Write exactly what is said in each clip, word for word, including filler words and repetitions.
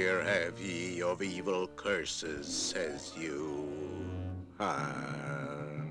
Where have ye of evil curses, says you? Ah.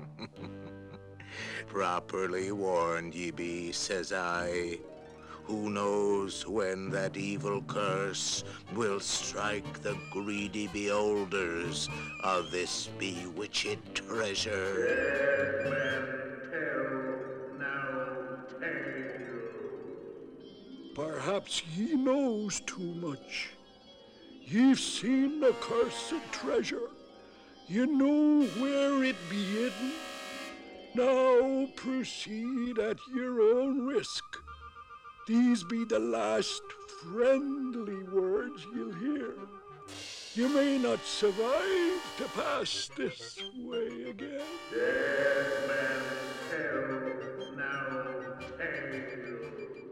Properly warned ye be, says I. Who knows when that evil curse will strike the greedy beholders of this bewitched treasure? Dead men tell no tale. Perhaps ye knows too much. Ye've seen the cursed treasure. You know where it be hidden. Now proceed at your own risk. These be the last friendly words you'll hear. You may not survive to pass this way again. Dead men tell no tale.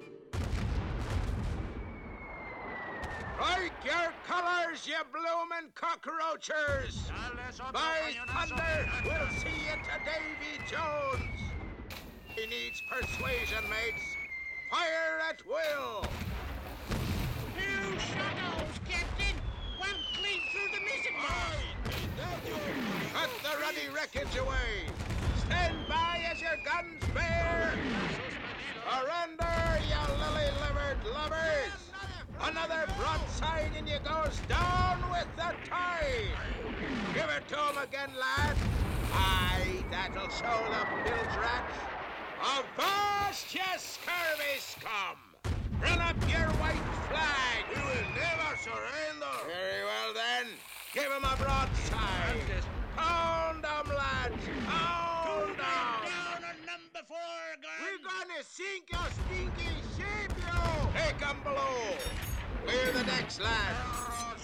Strike your colors, you bloomin' cockroachers! By thunder, we'll see you to Davy Jones! He needs persuasion, mates. Fire at will! Two shadows, Captain! One clean through the mizzen mast! Cut the ruddy wreckage away! Stand by as your guns bear! Surrender, you lily-livered lovers! Another broadside and you goes down with the tide! Give it to 'em again, lad! Aye, that'll show the bilge rats! Avast, ye scurvy scum! Run up your white flag! We will never surrender! Very well, then. Give 'em a broadside! Pound 'em, lads! Pound 'em! Down on number four, gun! We're gonna sink your stinky ship, you! Take 'em below! Clear the decks, lads!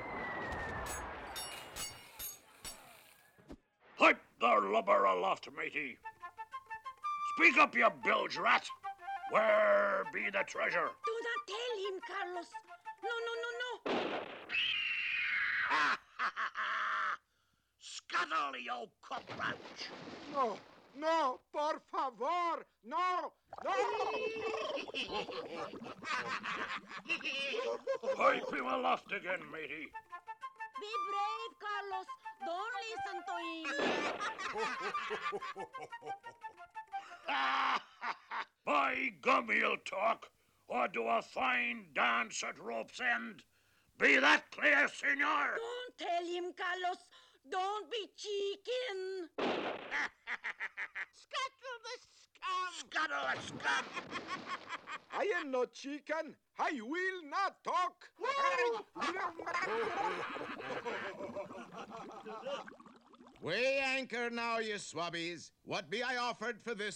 Pipe the lubber aloft, matey. Speak up, you bilge rat. Where be the treasure? Do not tell him, Carlos. No, no, no, no. Scuttle, you cockroach. No, no, por favor, no, no! Pipe him aloft again, matey. Be brave, Carlos. Don't listen to him. By gum, he'll talk, or do a fine dance at rope's end. Be that clear, senor? Don't tell him, Carlos. Don't be chicken. Scuttle the scum! Scuttle the scum. I am not chicken. I will not talk. Weigh anchor now, you swabbies. What be I offered for this